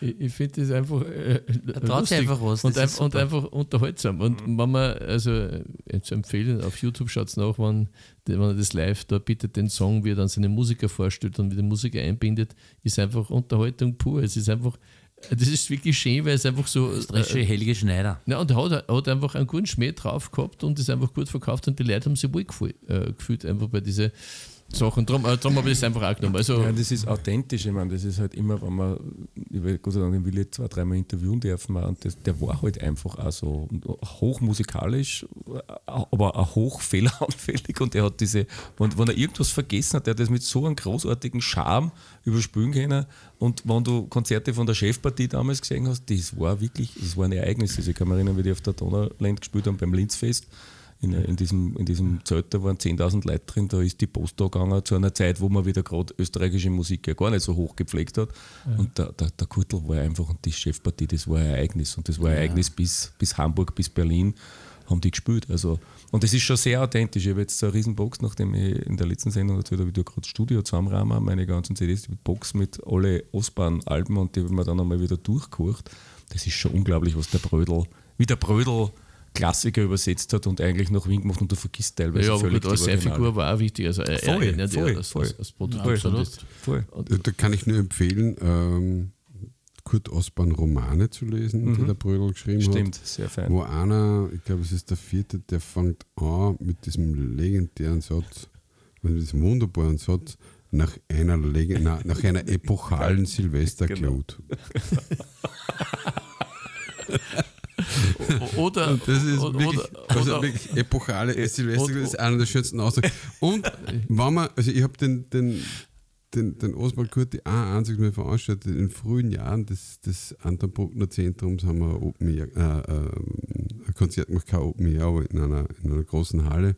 Ich finde das einfach lustig einfach was, und einfach unterhaltsam. Und wenn man, also zu empfehlen, auf YouTube schaut es nach, wenn er das live da bietet, den Song, wie er dann seine Musiker vorstellt und wie die Musiker einbindet, ist einfach Unterhaltung pur. Es ist einfach, das ist wirklich schön, weil es einfach so. Österreichische Helge Schneider. Ja, und er hat einfach einen guten Schmäh drauf gehabt und ist einfach gut verkauft und die Leute haben sich wohl gefühlt einfach bei diesen Sachen. Darum habe ich das einfach auch genommen. Also, ja, das ist authentisch. Ich meine, das ist halt immer, wenn man, Gott sei Dank, den Willi 2-3 Mal interviewen dürfen, und der war halt einfach auch so hochmusikalisch, aber auch hoch fehleranfällig und er hat diese, wenn er irgendwas vergessen hat, der hat das mit so einem großartigen Charme überspülen können und wenn du Konzerte von der Chefpartie damals gesehen hast, das war ein Ereignis. Also ich kann mich erinnern, wie die auf der Donauland gespielt haben beim Linzfest. In diesem Zelt, da waren 10.000 Leute drin, da ist die Post da gegangen zu einer Zeit, wo man wieder gerade österreichische Musik ja gar nicht so hoch gepflegt hat. Ja. Und der Kurtl war einfach, und die Chefpartie, das war ein Ereignis. Und das war ein Ereignis bis Hamburg, bis Berlin haben die gespielt. Also, und das ist schon sehr authentisch. Ich habe jetzt so eine riesen Box, nachdem ich in der letzten Sendung erzählt habe, wie du gerade das Studio zusammenrahmen, meine ganzen CDs, die Box mit alle Osborn-Alben und die haben wir dann einmal wieder durchgekocht. Das ist schon unglaublich, was der Brödel Klassiker übersetzt hat und eigentlich noch Wien gemacht und du vergisst teilweise ja, völlig. Ja, aber seine Figur war auch wichtig. Also als Produkt. Voll. Da kann ich nur empfehlen, Kurt Osborn Romane zu lesen, die der Brödel geschrieben hat. Stimmt, sehr fein. Wo einer, ich glaube es ist der 4., der fängt an mit diesem legendären Satz, mit diesem wunderbaren Satz, nach einer epochalen Silvesterglut. Oder das ist wirklich epochale Silvester, das ist einer der schönsten Aussagen. Und wenn man, also ich habe den Oswald Kurti auch einzig Mal veranstaltet, in frühen Jahren des Anton Bruckner Zentrums haben wir ein Konzert gemacht, kein Open Air, aber in einer großen Halle.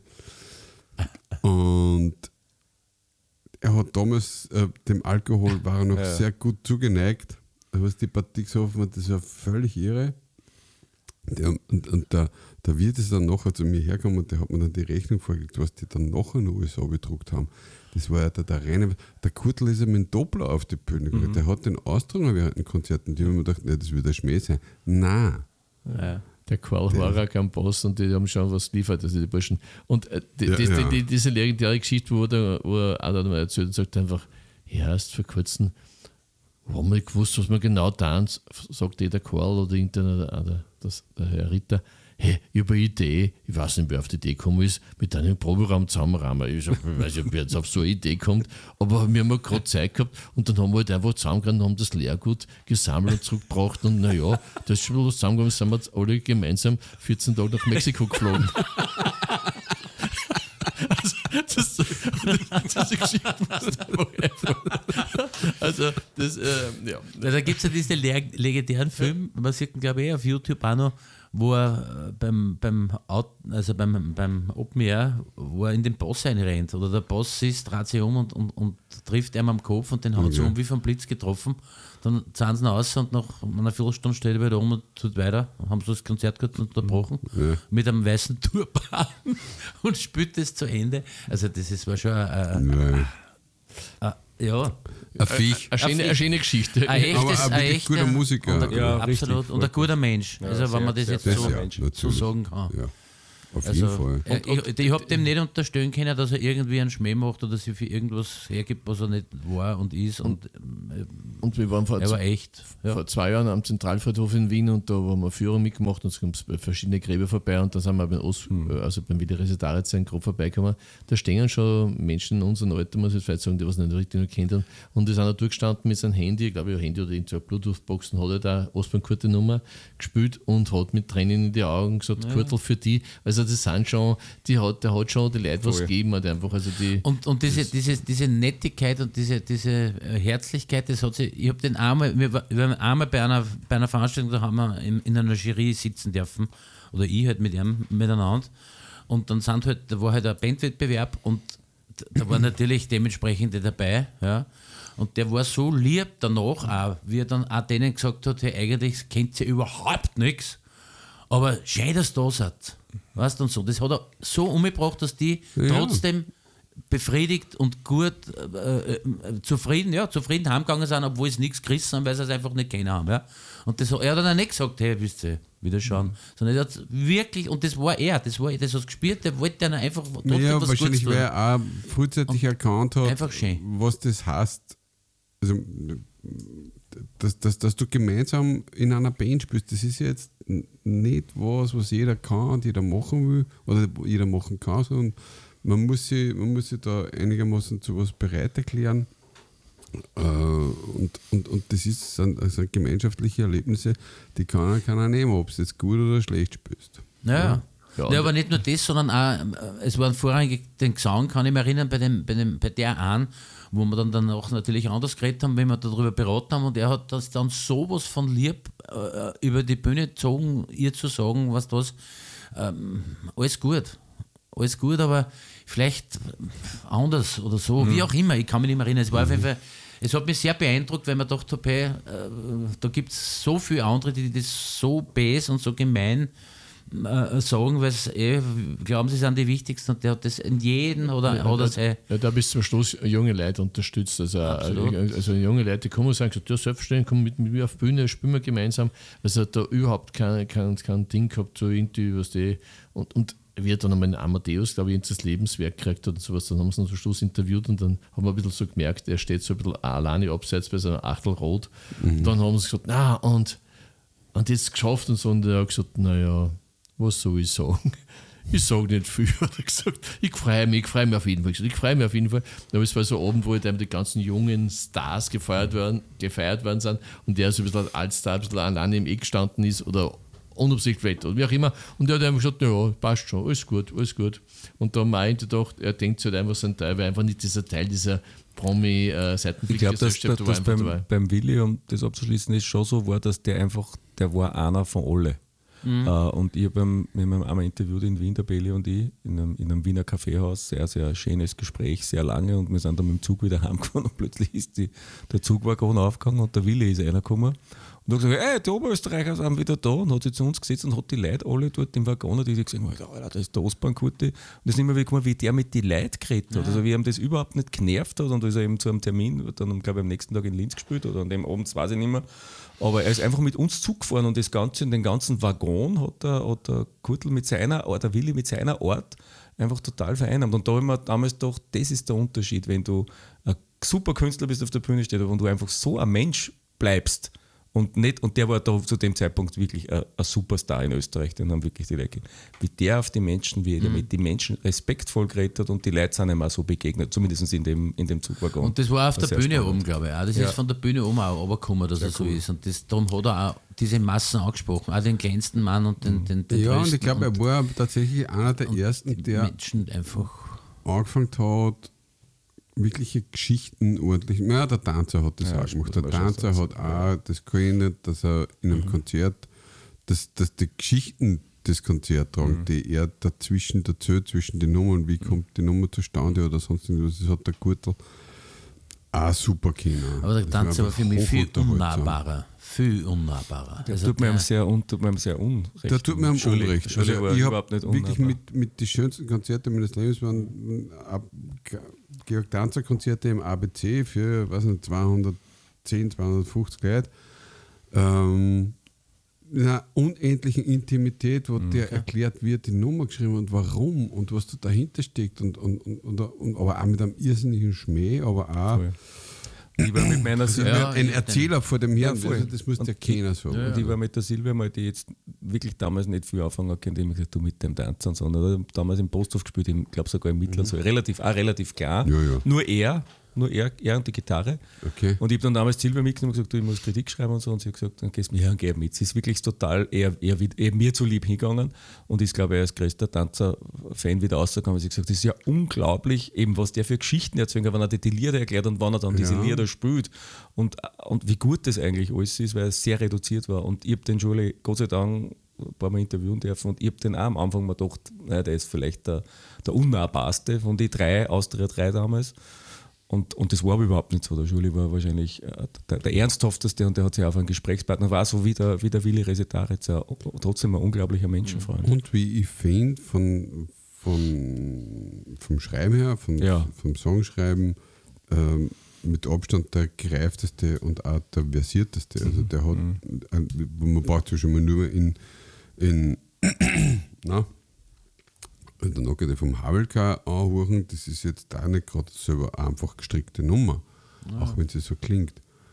Und er hat damals, dem Alkohol war er noch sehr gut zugeneigt, was die Partie gesoffen hat, das war völlig irre. Und der Wirt ist dann nachher zu mir hergekommen und der hat mir dann die Rechnung vorgelegt, was die dann nachher in den USA bedruckt haben. Das war ja der reine. Der Kurtl ist ja mit dem Doppler auf die Bühne gegangen. Der hat den Austragen während den Konzerten, die haben mir gedacht, das wird ein Schmäh sein. Nein. Ja. Der Karl Horak am Bass und die haben schon was geliefert, also die Burschen. Und diese legendäre Geschichte, wo er auch dann mal erzählt und sagt einfach, ja, erst vor kurzem haben wir gewusst, was wir genau tanzen, sagt der Karl oder irgendeiner, der Herr Ritter, hey, ich habe eine Idee, ich weiß nicht, wer auf die Idee gekommen ist, mit einem Proberaum zusammenrahmen. Ich weiß nicht, wer jetzt auf so eine Idee kommt, aber wir haben gerade Zeit gehabt und dann haben wir halt einfach zusammengegangen und haben das Leergut gesammelt und zurückgebracht und naja, das ist schon was zusammengegangen, sind wir jetzt alle gemeinsam 14 Tage nach Mexiko geflogen. Diese Geschichte also das, ja. Da gibt es ja diesen legendären Film, man sieht ihn glaube ich auf YouTube auch noch, wo er beim Open Air, wo er in den Boss reinrennt oder der Boss dreht sich um und trifft einem am Kopf und den hat so wie vom Blitz getroffen. Dann zahlen sie ihn raus und nach einer Viertelstunde steht er wieder um und tut weiter. Haben sie das Konzert gerade unterbrochen mit einem weißen Turban und spielt das zu Ende. Also das war schon ein Viech. Eine schöne Geschichte. Aber ein guter Musiker. Absolut. Und ein guter Mensch. Ja, also wenn man das jetzt so sagen kann. Ja. Auf jeden Fall. Ich habe dem nicht unterstellen können, dass er irgendwie einen Schmäh macht oder sich für irgendwas hergibt, was er nicht war und ist. Und wir waren vor 2 Jahren am Zentralfriedhof in Wien und da haben wir Führung mitgemacht und es kommt verschiedene Gräber vorbei und da sind wir beim Willi Residarius ein Grab vorbeigekommen. Da stehen schon Menschen in unserem Alter, muss ich vielleicht sagen, die was nicht richtig noch kennen. Und die sind da durchgestanden mit seinem Handy, ich glaube, ein Handy oder irgendeine Bluetooth-Box und hat er da Osborn-Kurti-Nummer gespielt und hat mit Tränen in die Augen gesagt, Kurtl für die. Also das sind schon, der hat schon die Leute was gegeben. Hat einfach, also die und diese Nettigkeit und diese Herzlichkeit, das hat sich, ich habe den einmal, wir waren einmal bei einer Veranstaltung, da haben wir in einer Jury sitzen dürfen, oder ich halt mit ihm miteinander und dann da war halt ein Bandwettbewerb und da waren natürlich dementsprechende dabei, ja. Und der war so lieb danach auch, wie er dann auch denen gesagt hat, hey, eigentlich kennt ihr überhaupt nichts, aber schön, dass ihr da seid. Weißt du, und so. Das hat er so umgebracht, dass die trotzdem befriedigt und gut zufrieden heimgegangen sind, obwohl sie nichts gerissen haben, weil sie es einfach nicht kennen haben. Ja? Und er hat dann auch nicht gesagt, hey, wisst ihr, wieder schauen. Sondern er hat wirklich, und das war er, das hat gespürt, der wollte dann einfach trotzdem was wahrscheinlich, Gutes tun. weil er auch frühzeitig erkannt hat, einfach schön. was das heißt. Also, dass du gemeinsam in einer Band spielst, das ist jetzt nicht was jeder kann und jeder machen will oder jeder machen kann, sondern man muss sich da einigermaßen zu was bereit erklären. Und das sind gemeinschaftliche Erlebnisse, die kann er nehmen, ob es jetzt gut oder schlecht spielst. Ja, aber nicht nur das, sondern auch, es war vorrangig den Gesang, kann ich mich erinnern, bei der einen, wo wir dann auch natürlich anders geredet haben, wenn wir darüber beraten haben, und er hat das dann sowas von lieb über die Bühne gezogen, ihr zu sagen, was das, alles gut, aber vielleicht anders oder so, wie auch immer, ich kann mich nicht mehr erinnern. Es war auf jeden Fall, es hat mich sehr beeindruckt, weil man dachte, hey, da gibt es so viele andere, die das so bäs und so gemein sagen, weil glauben, sie sind die Wichtigsten, und der hat das in jedem oder sei. Ja, da bis zum Schluss junge Leute unterstützt. Also junge Leute, die kommen und sagen, ja, selbstverständlich, komm mit mir auf die Bühne, spielen wir gemeinsam. Also hat da überhaupt kein Ding gehabt, so irgendwie, was die. Und wie er dann einmal einen Amadeus, glaube ich, ins Lebenswerk gekriegt hat und sowas, dann haben sie ihn zum Schluss interviewt und dann haben wir ein bisschen so gemerkt, er steht so ein bisschen alleine abseits bei seinem Achtelrot. Dann haben sie gesagt, na, und jetzt geschafft und so, und er hat gesagt, naja, was soll ich sagen? Ich sage nicht viel, hat er gesagt. Ich freue mich auf jeden Fall. Aber es war so ein Abend, wo halt die ganzen jungen Stars gefeiert worden sind, und der so ein bisschen als Star ein bisschen alleine im Eck gestanden ist oder unabsichtlich oder wie auch immer. Und er hat einfach gesagt, ja, passt schon, alles gut. Und da meinte ich doch, er denkt sich halt einfach so ein Teil, weil einfach nicht dieser Teil dieser Promi-Seitenblick. Ich glaube, dass beim Willi, um das abzuschließen, ist schon so war, dass der war einer von alle. Und ich habe einmal interviewt in Wien, der Beli und ich, in einem Wiener Kaffeehaus, sehr, sehr schönes Gespräch, sehr lange, und wir sind dann mit dem Zug wieder heimgefahren und plötzlich ist der Zugwaggon aufgegangen und der Willi ist reingekommen und hat gesagt, hey, die Oberösterreicher sind wieder da, und hat sich zu uns gesetzt und hat die Leute alle dort im Waggon, die gesagt haben, Alter, das ist der Ostbahn-Kurti, und das ist immer wieder gekommen, wie der mit den Leuten geredet hat, also wie ihm das überhaupt nicht genervt hat, und da ist er eben zu einem Termin, dann glaube ich am nächsten Tag in Linz gespielt oder an dem Abend, weiß ich nicht mehr. Aber er ist einfach mit uns zugefahren, und den ganzen Waggon hat der Kurtl der Willi mit seiner Art einfach total vereinnahmt. Und da haben wir damals gedacht, das ist der Unterschied, wenn du ein super Künstler bist, auf der Bühne steht, und du einfach so ein Mensch bleibst. Und der war da zu dem Zeitpunkt wirklich ein Superstar in Österreich, den haben wirklich die Leute. Wie der auf die Menschen, wie er mit den Menschen respektvoll geredet hat, und die Leute sind ihm auch so begegnet, zumindest in dem Zugwaggon. Und das war auf der Bühne oben, glaube ich. Auch. Das ist von der Bühne oben auch runtergekommen, dass er so ist. Und darum hat er auch diese Massen angesprochen, auch den kleinsten Mann und den ja, und ich glaube, er war tatsächlich einer der ersten, der Menschen einfach angefangen hat, wirkliche Geschichten ordentlich. Ja, der Tanzer hat das auch gemacht. Der Tanzer hat auch das geändert, dass er in einem Konzert, dass die Geschichten des Konzerts tragen, die er dazwischen erzählt, zwischen den Nummern, wie kommt die Nummer zustande oder sonst irgendwas. Das hat der Gürtel auch super können. Aber der Tanzer war für mich viel unnahbarer. Der tut mir sehr unrecht. Der tut mir Unrecht. Also ich habe wirklich mit den schönsten Konzerten meines Lebens waren Georg Tanzer Konzerte im ABC für 210, 250 Leute. In einer unendlichen Intimität, wo der erklärt wird, die Nummer geschrieben und warum und was da dahinter steckt, und aber auch mit einem irrsinnigen Schmäh, aber auch ich war mit meiner Silvia, ein Erzähler vor dem Herrn, das muss der keiner so. Ja. Und ich war mit der Silvia mal, die jetzt wirklich damals nicht viel anfangen hat, die mir gesagt, du mit dem Tanzen, sondern damals im Posthof gespielt, ich glaube sogar im Mittler, so relativ klar. Ja. Nur er und die Gitarre. Okay. Und ich habe dann damals Silvia mitgenommen und gesagt, du, ich muss Kritik schreiben und so. Und sie hat gesagt, dann gehst du mir her und geh mit. Sie ist wirklich total eher mir zu lieb hingegangen und ist, glaube ich, als größter Tanzer-Fan wieder rausgekommen. Sie hat gesagt, das ist ja unglaublich, eben was der für Geschichten erzählt, wenn er die Lieder erklärt und wann er dann diese Lieder spielt. Und wie gut das eigentlich alles ist, weil es sehr reduziert war. Und ich habe den Jolie, Gott sei Dank, ein paar Mal interviewen dürfen, und ich habe den auch am Anfang mal gedacht, naja, der ist vielleicht der unnahbarste von den Austria 3 damals. Und das war aber überhaupt nicht so. Der Juli war wahrscheinlich der ernsthafteste, und der hat sich auf einen Gesprächspartner, war so wie der Willi Resetaritz, trotzdem ein unglaublicher Menschenfreund. Und wie ich finde, von vom Schreiben her, vom Songschreiben, mit Abstand der gereifteste und auch der versierteste. Also der hat, man braucht ja schon mal nur in der Nocke vom Havelka anhören, das ist jetzt da nicht gerade selber eine einfach gestrickte Nummer, auch wenn sie so klingt.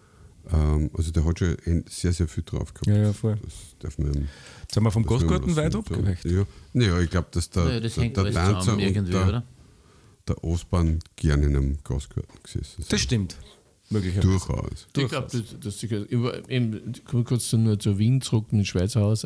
Also der hat schon sehr, sehr viel drauf gehabt. Ja, voll. Das darf man, jetzt haben wir vom Gastgarten weit abgeweicht. Ja, ich glaube, dass der Tanzer und der Ostbahn gerne in einem Gastgarten gesessen sind. Das stimmt. Möglicherweise. Durchaus. Ich glaube, das kommen kurz nur zu Wien zurück, in Schweizer Haus.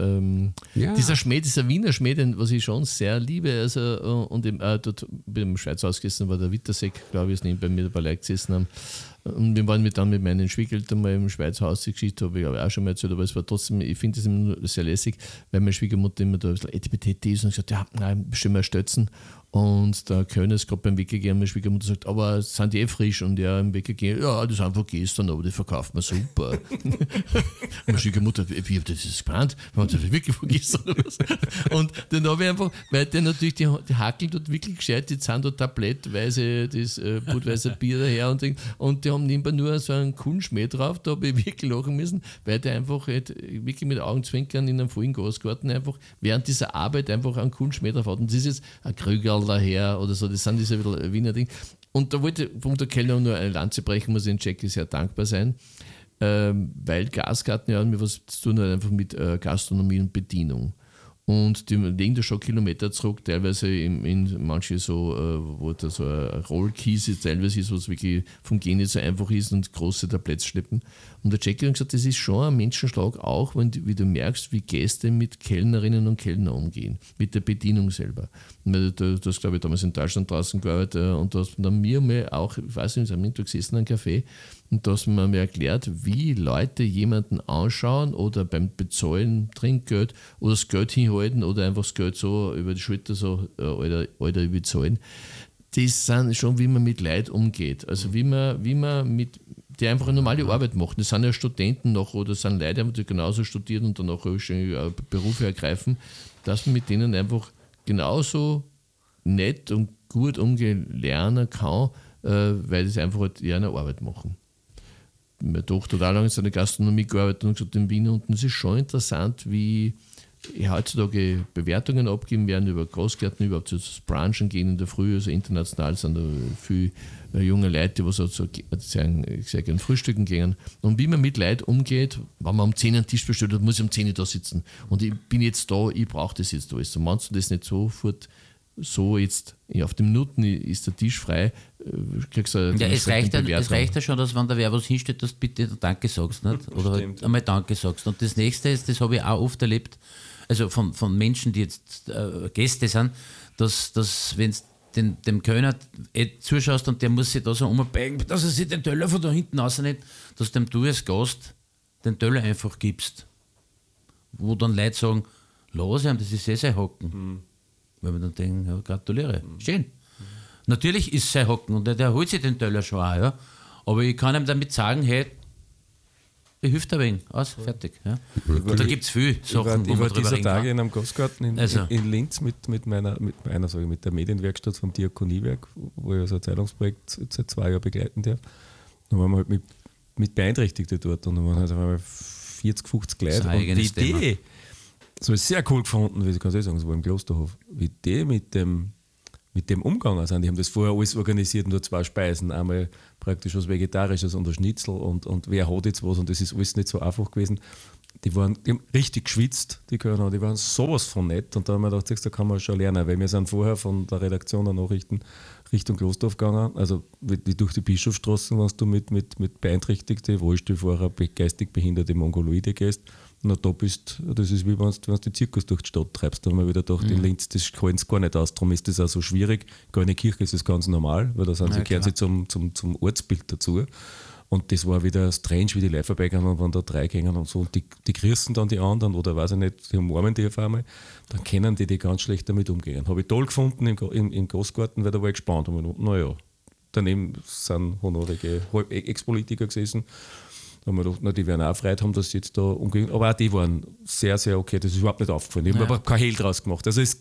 Dieser Wiener Schmäh, den, was ich schon sehr liebe, also, und dort beim Schweizer Haus gesessen war der Witterseck, glaube ich, ist neben bei mir dabei Leute gesessen haben. Und wir waren dann mit meinen Schwiegereltern mal im Schweizer Haus, die Geschichte habe ich aber auch schon mal erzählt, aber es war trotzdem, ich finde das immer sehr lässig, weil meine Schwiegermutter immer da ein bisschen Etipetete ist und gesagt, ja, nein, bestimmt mal Stötzen. Und der Kölner ist gerade beim Weggehen, meine Schwiegermutter sagt, aber sind die frisch? Und er im Weggehen, ja, das ist einfach gestern, aber die verkauft man super. Und meine Schwiegermutter, wie habt ihr das geplant? Man hat das wirklich von gestern oder was? Und dann habe ich einfach, weil der natürlich, die Hackel dort wirklich gescheit, die sind da tablettweise das Budweiser Bier daher und die haben nebenbei nur so einen coolen Schmäh drauf, da habe ich wirklich lachen müssen, weil der einfach wirklich mit Augenzwinkern in einem vollen Gasgarten einfach während dieser Arbeit einfach einen coolen Schmäh drauf hat. Und das ist jetzt ein Krügerl daher oder so, das sind diese Wiener Dinge. Und da wollte der Kellner nur eine Lanze brechen, muss ich den Jackie sehr dankbar sein, weil Gasgarten ja mit was zu tun hat, einfach mit Gastronomie und Bedienung. Und die legen da schon Kilometer zurück, teilweise in manche so, wo da so ein Rollkies teilweise ist, wo es wirklich vom Gehen nicht so einfach ist und große Tabletts schleppen. Und der Jackie hat gesagt, das ist schon ein Menschenschlag, auch wie du merkst, wie Gäste mit Kellnerinnen und Kellner umgehen, mit der Bedienung selber. Du hast, glaube ich, damals in Deutschland draußen gearbeitet und du hast dann mir mal auch, ich weiß nicht, am gesessen am Café und da hast du mir erklärt, wie Leute jemanden anschauen oder beim Bezahlen Trinkgeld oder das Geld hinhalten oder einfach das Geld so über die Schulter so oder überzahlen. Das sind schon, wie man mit Leuten umgeht. Also wie man mit die einfach eine normale Arbeit machen. Das sind ja Studenten noch oder sind Leute, die genauso studieren und dann auch schon Berufe ergreifen, dass man mit denen einfach genauso nett und gut umgehen lernen kann, weil das einfach halt eine Arbeit machen. Meine Tochter hat auch lange in der Gastronomie gearbeitet und gesagt in Wien, und es ist schon interessant, wie heutzutage Bewertungen abgeben werden über Großgärten, überhaupt zu Branchen gehen in der Früh, also international sind da viele junge Leute, die so sehr gerne frühstücken gehen. Und wie man mit Leuten umgeht, wenn man um 10 einen Tisch bestellt hat, muss ich um 10 da sitzen. Und ich bin jetzt da, ich brauche das jetzt alles. Und meinst du das nicht sofort so jetzt, auf den Minuten ist der Tisch frei, kriegst du es reicht ja schon, dass wenn da wer was hinstellt, dass du bitte Danke sagst, nicht? Oder halt einmal Danke sagst. Und das nächste ist, das habe ich auch oft erlebt, also von Menschen, die jetzt Gäste sind, dass wenn du dem Kölner zuschaust und der muss sich da so umbeigen, dass er sich den Teller von da hinten rausnimmt, dass du als Gast den Teller einfach gibst. Wo dann Leute sagen, lass ihm, das ist sein Hocken. Weil man dann denkt, ja, gratuliere, schön. Natürlich ist es sein Hocken und der holt sich den Teller schon auch, ja. Aber ich kann ihm damit sagen, hey, ich hilft ein wenig, aus, fertig. Ja. Und da gibt es viele Sachen, wo man drüber reden kann. Tage in einem Gastgarten in Linz mit der Medienwerkstatt vom Diakoniewerk, wo ich so ein Zeitungsprojekt seit 2 Jahren begleiten darf. Da waren wir halt mit Beeinträchtigten dort und dann waren halt einmal 40, 50 Leute. Und die Idee, das habe ich sehr cool gefunden, wie ich kann sagen, das war im Klosterhof, wie die mit dem Umgang sind. Die haben das vorher alles organisiert, nur 2 Speisen, einmal praktisch was Vegetarisches und ein Schnitzel und wer hat jetzt was, und das ist alles nicht so einfach gewesen. Die haben richtig geschwitzt, die Kölner, die waren sowas von nett, und da haben wir gedacht, da kann man schon lernen, weil wir sind vorher von der Redaktion der Nachrichten Richtung Klosterdorf gegangen, also durch die Bischofsstraßen, wenn du mit Beeinträchtigten, Rollstuhlfahrer, geistig Behinderte, Mongoloide gehst, na, da bist, das ist wie wenn du den Zirkus durch die Stadt treibst. Da haben wir wieder gedacht, in Linz, das halten sie gar nicht aus. Darum ist das auch so schwierig. Gar in der Kirche ist das ganz normal, weil da gehören sie zum Ortsbild dazu. Und das war wieder strange, wie die Leute vorbeigegangen und waren da 3 gegangen und so. Und die grüßen dann die anderen oder weiß ich nicht, die umarmen die auf einmal. Dann können die ganz schlecht damit umgehen. Habe ich toll gefunden im Gastgarten, weil da war ich gespannt. Und naja, daneben sind honorige Ex-Politiker gesessen. Da haben wir gedacht, na, die werden auch Freude haben, dass sie jetzt da umgehen. Aber auch die waren sehr, sehr okay. Das ist überhaupt nicht aufgefallen. Die haben aber kein Hehl draus gemacht. Also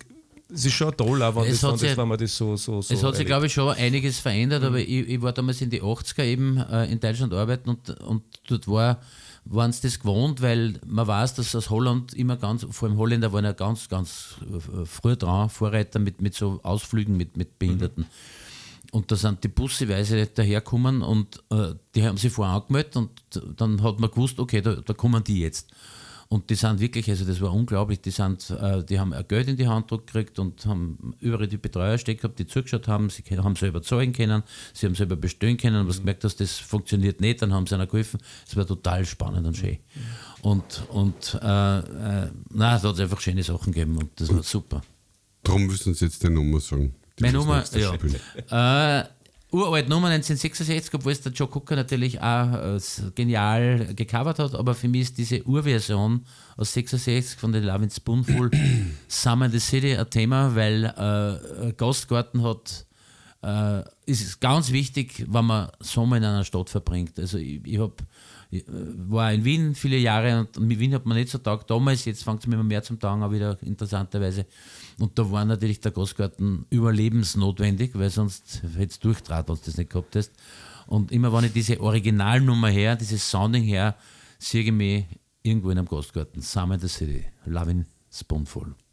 es ist schon toll, auch wenn man das so. Es hat sich, glaube ich, schon einiges verändert, aber ich war damals in die 80er eben in Deutschland arbeiten und dort waren es das gewohnt, weil man weiß, dass aus Holland immer vor allem Holländer waren ja ganz, ganz früh dran, Vorreiter mit so Ausflügen mit Behinderten. Und da sind die busseweise daherkommen und die haben sich vorher angemeldet und dann hat man gewusst, okay, da kommen die jetzt. Und die sind wirklich, also das war unglaublich, die haben Geld in die Hand gekriegt und haben überall die Betreuer steckt gehabt, die zugeschaut haben, sie haben selber zahlen können, sie haben selber bestellen können und was gemerkt, dass das funktioniert nicht, dann haben sie einer geholfen. Es war total spannend und schön. Da hat es einfach schöne Sachen gegeben und das war super. Darum müssen Sie jetzt die Nummer sagen. Meine Nummer, ja. Uralt Nummer 1966, obwohl es der Joe Cocker natürlich auch genial gecovert hat, aber für mich ist diese Urversion aus 66 von den Lovin' Spoonful Summer in the City ein Thema, weil Gastgarten ist ganz wichtig, wenn man Sommer in einer Stadt verbringt. Also ich war in Wien viele Jahre und mit Wien hat man nicht so taugt. Damals, jetzt fängt es mir immer mehr zum Tagen an wieder, interessanterweise. Und da war natürlich der Gastgarten überlebensnotwendig, weil sonst hättest du durchdraht, wenn du das nicht gehabt hast. Und immer wenn ich diese Originalnummer her, dieses Sounding her, sehe ich mich irgendwo in einem Gastgarten. Summer in the City, Lovin' Spoonful.